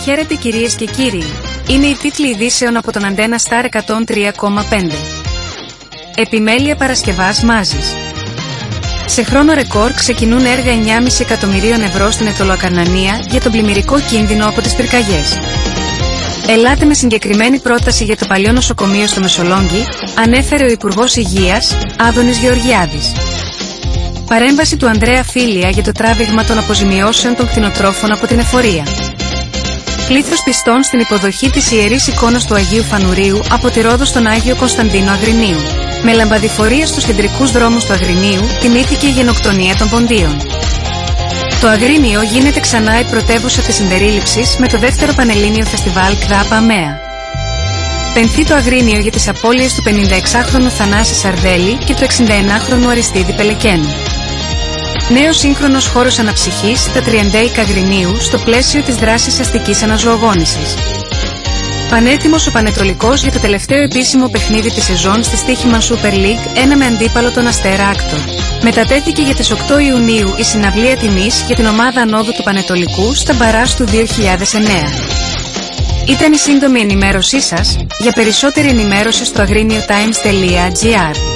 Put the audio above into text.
Χαίρετε κυρίες και κύριοι. Είναι οι τίτλοι ειδήσεων από τον Αντένα Star 103,5. Επιμέλεια Παρασκευάς Μάζης. Σε χρόνο ρεκόρ ξεκινούν έργα 9,5 εκατομμυρίων ευρώ στην Αιτωλοακαρνανία για τον πλημμυρικό κίνδυνο από τις πυρκαγιές. Ελάτε με συγκεκριμένη πρόταση για το παλιό νοσοκομείο στο Μεσολόγγι, ανέφερε ο Υπουργός Υγείας, Άδωνης Γεωργιάδης. Παρέμβαση του Ανδρέα Φίλια για το τράβηγμα των αποζημιώσεων των κτηνοτρόφων από την εφορία. Πλήθος πιστών στην υποδοχή της Ιερής Εικόνας του Αγίου Φανουρίου από τη Ρόδο στον Άγιο Κωνσταντίνο Αγρινίου. Με λαμπαδιφορία στους κεντρικούς δρόμους του Αγρινίου τιμήθηκε η γενοκτονία των ποντίων. Το Αγρίνιο γίνεται ξανά η πρωτεύουσα της συμπερίληψης με το δεύτερο Πανελλήνιο Φεστιβάλ ΚΔΑΠ ΑΜΕΑ. Πενθεί το Αγρίνιο για τις απώλειες του 56χρονου Θανάση Σαρδέλη και του 61χρονου Αριστίδη Πελεκένου. Νέος σύγχρονος χώρος αναψυχής στα Τριαντέικα Αγρινίου στο πλαίσιο της δράσης αστικής αναζωογόνησης. Πανέτοιμος ο Πανετολικός για το τελευταίο επίσημο παιχνίδι της σεζόν στη Στοίχημαν Super League, ένα με αντίπαλο τον Αστέρα Άκτο. Μετατέθηκε για τις 8 Ιουνίου η συναυλία τιμής για την ομάδα ανόδου του Πανετολικού στα μπαράζ του 2009. Ήταν η σύντομη ενημέρωσή σας. Για περισσότερη ενημέρωση στο agriniotimes.gr.